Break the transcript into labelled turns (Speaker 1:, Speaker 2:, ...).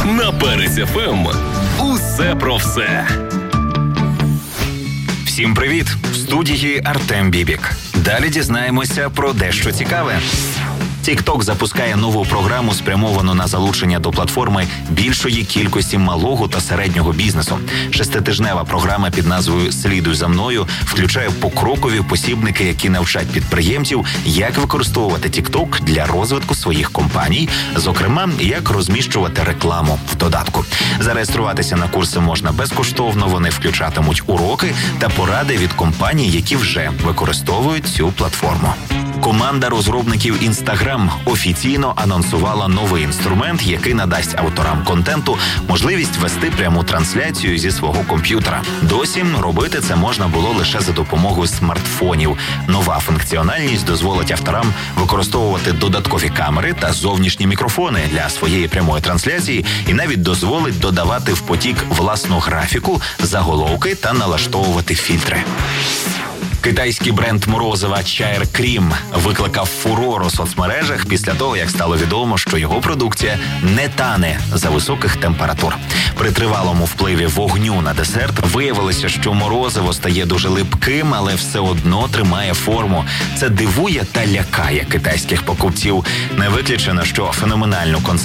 Speaker 1: На Перець ФМ. Усе про все.
Speaker 2: Всім привіт! В студії Артем Бібік. Далі дізнаємося про дещо цікаве. TikTok запускає нову програму, спрямовану на залучення до платформи більшої кількості малого та середнього бізнесу. 6-тижнева програма під назвою «Слідуй за мною» включає покрокові посібники, які навчать підприємців, як використовувати TikTok для розвитку своїх компаній, зокрема, як розміщувати рекламу в додатку. Зареєструватися на курси можна безкоштовно, вони включатимуть уроки та поради від компаній, які вже використовують цю платформу. Команда розробників Instagram офіційно анонсувала новий інструмент, який надасть авторам контенту можливість вести пряму трансляцію зі свого комп'ютера. Досі робити це можна було лише за допомогою смартфонів. Нова функціональність дозволить авторам використовувати додаткові камери та зовнішні мікрофони для своєї прямої трансляції і навіть дозволить додавати в потік власну графіку, заголовки та налаштовувати фільтри. Китайський бренд морозива Чайр Крім викликав фурор у соцмережах після того, як стало відомо, що його продукція не тане за високих температур. При тривалому впливі вогню на десерт виявилося, що морозиво стає дуже липким, але все одно тримає форму. Це дивує та лякає китайських покупців. Не виключено, що феноменальну концентрацію